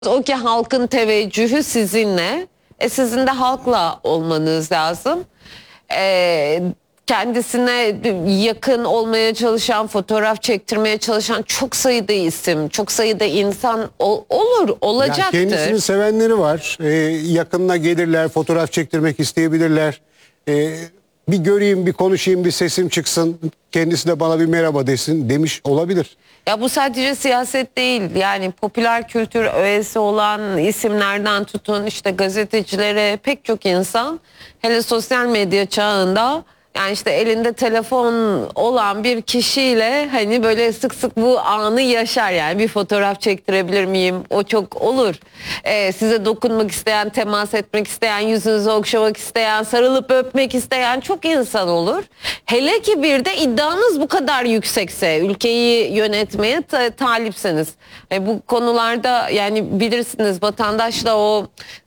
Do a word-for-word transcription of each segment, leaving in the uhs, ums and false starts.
O ki halkın teveccühü sizinle. E sizin de halkla olmanız lazım. E, kendisine yakın olmaya çalışan, fotoğraf çektirmeye çalışan çok sayıda isim, çok sayıda insan ol, olur, olacaktır. Yani kendisini sevenleri var. Ee, yakınına gelirler, fotoğraf çektirmek isteyebilirler. Ee, bir göreyim, bir konuşayım, bir sesim çıksın. Kendisi de bana bir merhaba desin demiş olabilir. Ya bu sadece siyaset değil, yani popüler kültür öğesi olan isimlerden tutun işte gazetecilere, pek çok insan hele sosyal medya çağında, yani işte elinde telefon olan bir kişiyle hani böyle sık sık bu anı yaşar. Yani bir fotoğraf çektirebilir miyim? O çok olur. Ee, size dokunmak isteyen, temas etmek isteyen, yüzünüzü okşamak isteyen, sarılıp öpmek isteyen çok insan olur. Hele ki bir de iddianız bu kadar yüksekse, ülkeyi yönetmeye ta talipseniz. E, bu konularda yani bilirsiniz, vatandaşla o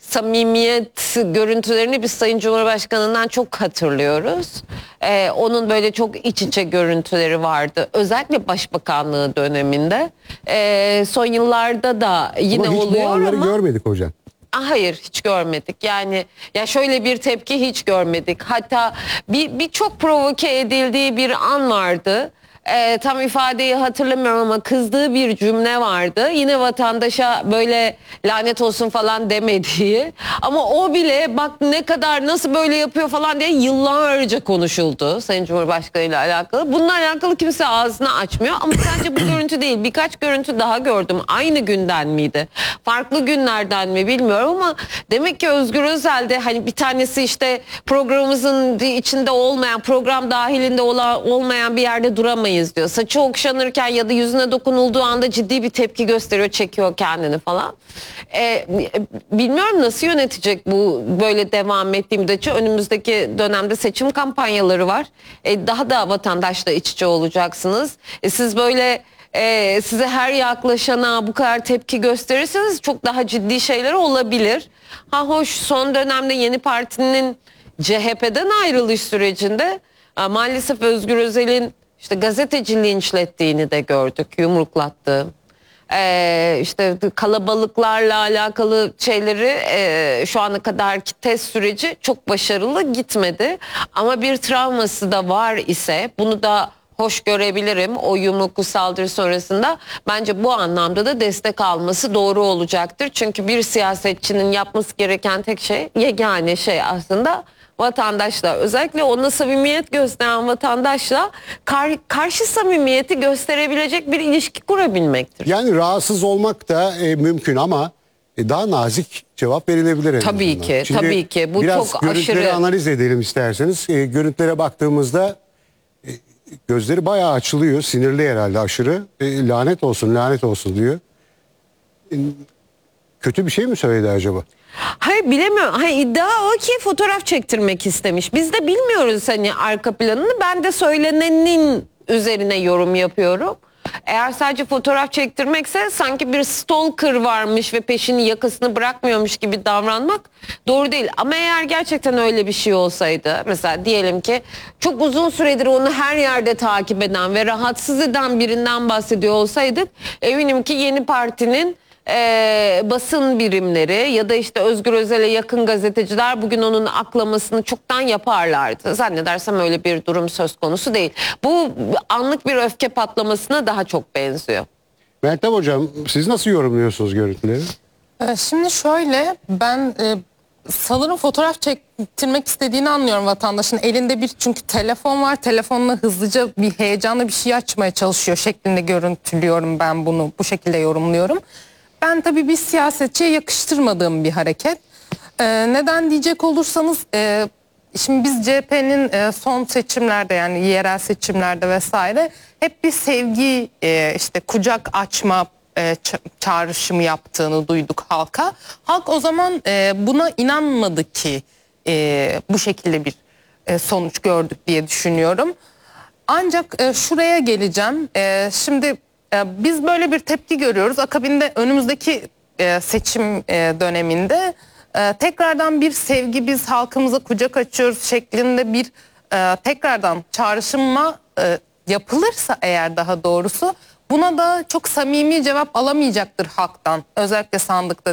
samimiyet görüntülerini biz Sayın Cumhurbaşkanı'ndan çok hatırlıyoruz. Ee, onun böyle çok iç içe görüntüleri vardı. Özellikle başbakanlığı döneminde. Ee, son yıllarda da yine ama hiç oluyor bu anları ama... görmedik hocam. Hayır, hiç görmedik. Yani ya şöyle bir tepki hiç görmedik. Hatta bir bir çok provoke edildiği bir an vardı. Ee, tam ifadeyi hatırlamıyorum ama kızdığı bir cümle vardı. Yine vatandaşa böyle lanet olsun falan demediği. Ama o bile bak ne kadar, nasıl böyle yapıyor falan diye yıllarca konuşuldu Sayın Cumhurbaşkanı ile alakalı. Bununla alakalı kimse ağzını açmıyor. Ama sadece bu görüntü değil, birkaç görüntü daha gördüm. Aynı günden miydi? Farklı günlerden mi bilmiyorum ama demek ki Özgür Özel de hani bir tanesi işte programımızın içinde olmayan, program dahilinde olan, olmayan bir yerde duramayız diyor. Saçı okşanırken ya da yüzüne dokunulduğu anda ciddi bir tepki gösteriyor, çekiyor kendini falan. Ee, bilmiyorum nasıl yönetecek bu böyle devam ettiği müddetçe. Önümüzdeki dönemde seçim kampanyaları var. Ee, daha da vatandaşla iç içe olacaksınız. Ee, siz böyle e, size her yaklaşana bu kadar tepki gösterirseniz çok daha ciddi şeyler olabilir. Ha hoş, son dönemde Yeni Parti'nin C H P'den ayrılış sürecinde maalesef Özgür Özel'in İşte gazeteci linçlettiğini de gördük, yumruklattı. Ee, işte kalabalıklarla alakalı şeyleri e, şu ana kadarki test süreci çok başarılı gitmedi. Ama bir travması da var ise bunu da hoş görebilirim. O yumruklu saldırı sonrasında bence bu anlamda da destek alması doğru olacaktır. Çünkü bir siyasetçinin yapması gereken tek şey, yegane şey aslında vatandaşla, özellikle ona samimiyet gösteren vatandaşla kar, karşı samimiyeti gösterebilecek bir ilişki kurabilmektir. Yani rahatsız olmak da e, mümkün ama e, daha nazik cevap verilebilir. Tabii azından. ki, Şimdi tabii ki. Bu biraz çok görüntüleri aşırı. analiz edelim isterseniz. E, görüntülere baktığımızda e, gözleri bayağı açılıyor, sinirli herhalde aşırı. E, lanet olsun, lanet olsun diyor. E, kötü bir şey mi söyledi acaba? Hayır, bilemiyorum. Hayır, iddia o ki fotoğraf çektirmek istemiş. Biz de bilmiyoruz hani arka planını. Ben de söylenenin üzerine yorum yapıyorum. Eğer sadece fotoğraf çektirmekse sanki bir stalker varmış ve peşini, yakasını bırakmıyormuş gibi davranmak doğru değil. Ama eğer gerçekten öyle bir şey olsaydı, mesela diyelim ki çok uzun süredir onu her yerde takip eden ve rahatsız eden birinden bahsediyor olsaydık, eminim ki Yeni Parti'nin Ee, basın birimleri ya da işte Özgür Özel'e yakın gazeteciler bugün onun aklamasını çoktan yaparlardı. Zannedersem öyle bir durum söz konusu değil. Bu anlık bir öfke patlamasına daha çok benziyor. Meltem Hocam, siz nasıl yorumluyorsunuz görüntüleri? Şimdi şöyle, ben e, sanırım fotoğraf çektirmek istediğini anlıyorum vatandaşın. Elinde bir çünkü telefon var. Telefonla hızlıca bir heyecanla bir şey açmaya çalışıyor şeklinde görüntülüyorum ben bunu. Bu şekilde yorumluyorum. Ben tabii bir siyasetçiye yakıştırmadığım bir hareket. Ee, neden diyecek olursanız, e, şimdi biz C H P'nin e, son seçimlerde, yani yerel seçimlerde vesaire hep bir sevgi, e, işte kucak açma e, çağrışımı yaptığını duyduk halka. Halk o zaman e, buna inanmadı ki e, bu şekilde bir e, sonuç gördük diye düşünüyorum. Ancak e, şuraya geleceğim. E, şimdi biz böyle bir tepki görüyoruz. Akabinde önümüzdeki seçim döneminde tekrardan bir sevgi, biz halkımıza kucak açıyoruz şeklinde bir tekrardan çağrışımla yapılırsa eğer, daha doğrusu Buna da çok samimi cevap alamayacaktır halktan. Özellikle sandıkta